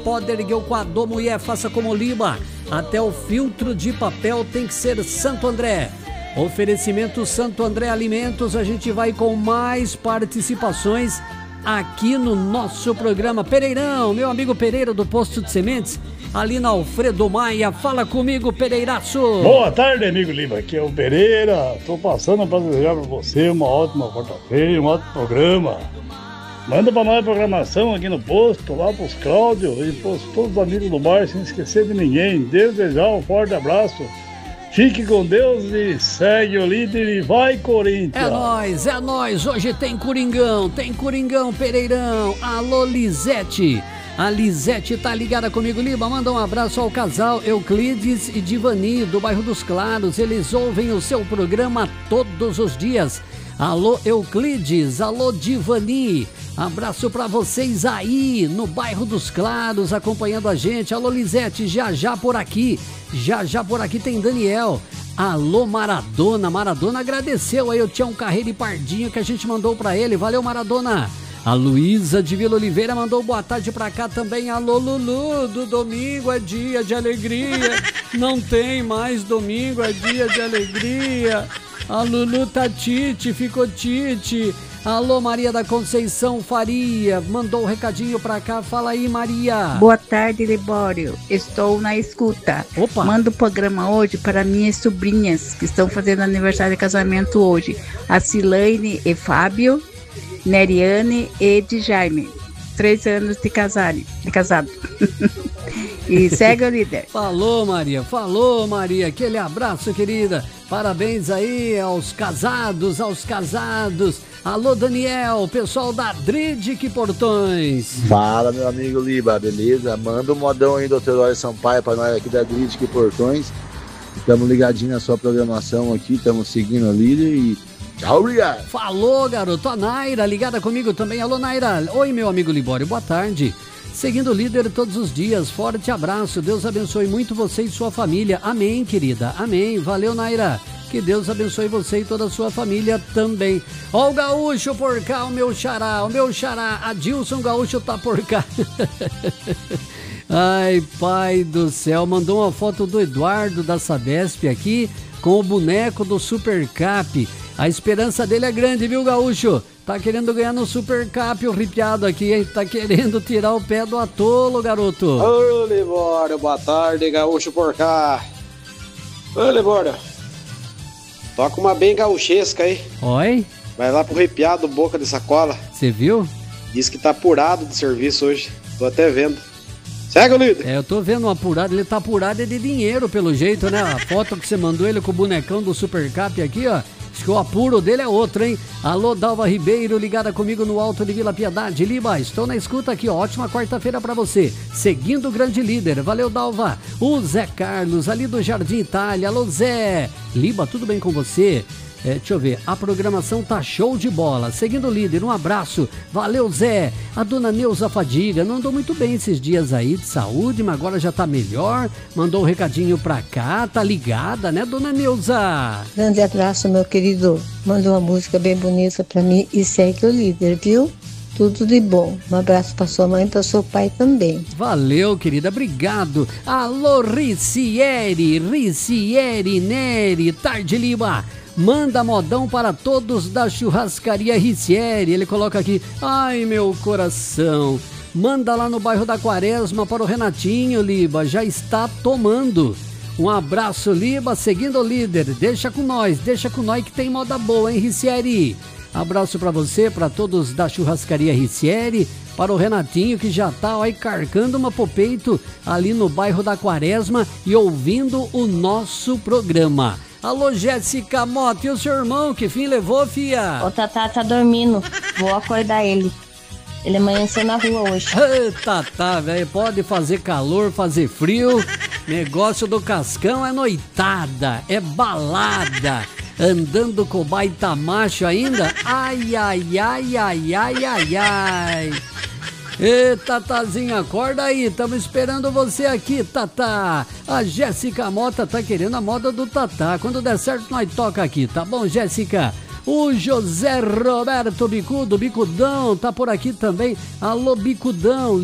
pode erguer o quadro, mulher, faça como Lima. Até o filtro de papel tem que ser Santo André. Oferecimento Santo André Alimentos. A gente vai com mais participações aqui no nosso programa. Pereirão, meu amigo Pereira do Posto de Sementes, ali na Alfredo Maia. Fala comigo, Pereiraço. Boa tarde, amigo Lima. Aqui é o Pereira. Tô passando para desejar para você uma ótima quarta-feira, um ótimo programa. Manda para nós a programação aqui no posto, lá pros Cláudio e pros todos os amigos do bar, sem esquecer de ninguém. Desejar um forte abraço. Fique com Deus e segue o líder e vai, Corinthians! É nóis, hoje tem Coringão, Pereirão. Alô, Lisete. A Lisete tá ligada comigo, Lima. Manda um abraço ao casal Euclides e Divani, do bairro dos Claros. Eles ouvem o seu programa todos os dias. Alô, Euclides, alô, Divani. Abraço pra vocês aí no bairro dos Claros, acompanhando a gente. Alô, Lisete, já por aqui tem Daniel. Alô, Maradona agradeceu aí o Tião Carreiro e Pardinho que a gente mandou pra ele. Valeu, Maradona. A Luísa de Vila Oliveira mandou boa tarde pra cá também. Alô, Lulu, do domingo é dia de alegria. Não tem mais domingo, é dia de alegria. A Lulu tá tite, ficou tite. Alô, Maria da Conceição Faria, mandou um recadinho pra cá. Fala aí, Maria. Boa tarde, Libório. Estou na escuta. Opa. Manda o programa hoje para minhas sobrinhas que estão fazendo aniversário de casamento hoje. A Silane e Fábio, Neriane e de Jaime. 3 anos de casado. E segue o líder. Falou, Maria. Aquele abraço, querida. Parabéns aí aos casados. Alô, Daniel, pessoal da Dridic Portões. Fala, meu amigo Liba, beleza? Manda um modão aí do Dr. Lório Sampaio pra nós aqui da Dridic Portões. Estamos ligadinhos na sua programação aqui, estamos seguindo a líder e tchau, obrigado. Falou, garoto. A Naira ligada comigo também. Alô, Naira. Oi, meu amigo Libório, boa tarde. Seguindo o líder todos os dias, forte abraço, Deus abençoe muito você e sua família, amém, querida, amém, valeu, Naira, que Deus abençoe você e toda a sua família também. Ó o Gaúcho por cá, o meu xará, Adilson Gaúcho tá por cá. Ai, pai do céu, mandou uma foto do Eduardo da Sabesp aqui, com o boneco do Super Cap, a esperança dele é grande, viu, Gaúcho? Tá querendo ganhar no Super Cap, o ripiado aqui, hein? Tá querendo tirar o pé do atolo, garoto. Ô, Libório, boa tarde, Gaúcho por cá. Ô, Libório, toca uma bem gauchesca aí. Oi? Vai lá pro ripiado, boca de sacola. Você viu? Diz que tá apurado de serviço hoje, tô até vendo. Segue o líder. Eu tô vendo um apurado, ele tá apurado de dinheiro pelo jeito, né? A foto que você mandou ele com o bonecão do Super Cap aqui, ó. Acho que o apuro dele é outro, hein? Alô, Dalva Ribeiro, ligada comigo no Alto de Vila Piedade. Liba, estou na escuta aqui, ó. Ótima quarta-feira pra você. Seguindo o grande líder. Valeu, Dalva. O Zé Carlos, ali do Jardim Itália. Alô, Zé. Liba, tudo bem com você? Deixa eu ver, a programação tá show de bola. Seguindo o líder, um abraço. Valeu, Zé. A dona Neuza Fadiga não andou muito bem esses dias aí de saúde, mas agora já tá melhor. Mandou um recadinho pra cá, tá ligada, né, dona Neuza? Grande abraço, meu querido. Manda uma música bem bonita pra mim e segue o líder, viu? Tudo de bom. Um abraço pra sua mãe e pra seu pai também. Valeu, querida, obrigado. Alô, Ricieri Neri, tarde Lima. Manda modão para todos da churrascaria Ricieri. Ele coloca aqui, ai meu coração. Manda lá no bairro da Quaresma para o Renatinho, Liba, já está tomando. Um abraço, Liba, seguindo o líder. Deixa com nós que tem moda boa, hein, Ricieri? Abraço para você, para todos da churrascaria Ricieri, para o Renatinho que já tá aí carcando uma pro peito ali no bairro da Quaresma e ouvindo o nosso programa. Alô, Jéssica Mota, e o seu irmão, que fim levou, fia? O Tatá tá dormindo, vou acordar ele. Ele amanheceu na rua hoje. Tatá, velho, pode fazer calor, fazer frio. Negócio do Cascão é noitada, é balada. Andando com o baita macho ainda? Ai. Ê, Tatazinha, acorda aí, estamos esperando você aqui, Tatá. A Jéssica Mota tá querendo a moda do Tatá. Quando der certo, nós toca aqui, tá bom, Jéssica? O José Roberto Bicudo, Bicudão, tá por aqui também. Alô, Bicudão.